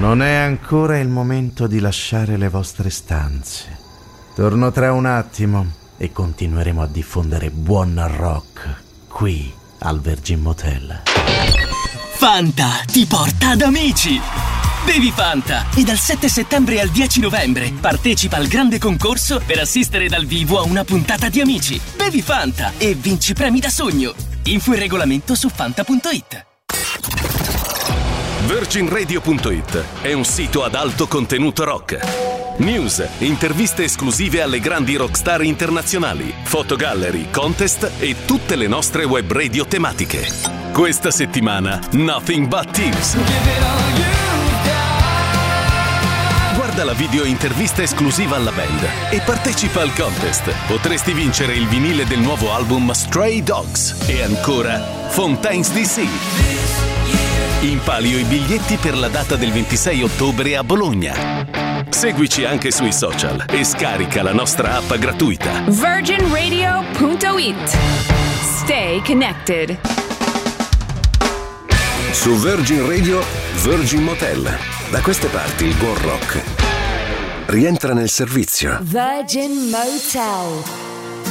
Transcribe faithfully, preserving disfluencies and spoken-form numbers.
Non è ancora il momento di lasciare le vostre stanze. Torno tra un attimo e continueremo a diffondere buon rock qui al Virgin Motel. Fanta ti porta ad amici! Bevi Fanta e dal sette settembre al dieci novembre partecipa al grande concorso per assistere dal vivo a una puntata di Amici. Bevi Fanta e vinci premi da sogno. Info e regolamento su fanta punto it. Virgin Radio punto it è un sito ad alto contenuto rock. News, interviste esclusive alle grandi rockstar internazionali, fotogallery, contest e tutte le nostre web radio tematiche. Questa settimana Nothing But Thieves. Guarda la video intervista esclusiva alla band e partecipa al contest. Potresti vincere il vinile del nuovo album Stray Dogs e ancora Fontaines D C. In palio i biglietti per la data del ventisei ottobre a Bologna. Seguici anche sui social e scarica la nostra app gratuita. Virgin Radio punto it. Stay connected. Su Virgin Radio, Virgin Motel. Da queste parti il buon rock rientra nel servizio. Virgin Motel.